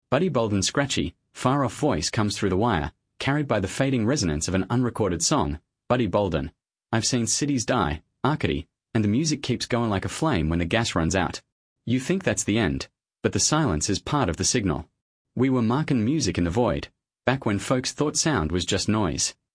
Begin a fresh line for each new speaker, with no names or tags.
Buddy Bolden's scratchy, far-off voice comes through the wire, carried by the fading resonance of an unrecorded song. Buddy Bolden. I've seen cities die, Arcady, and the music keeps going like a flame when the gas runs out. You think that's the end, but the silence is part of the signal. We were marking music in the void, back when folks thought sound was just noise.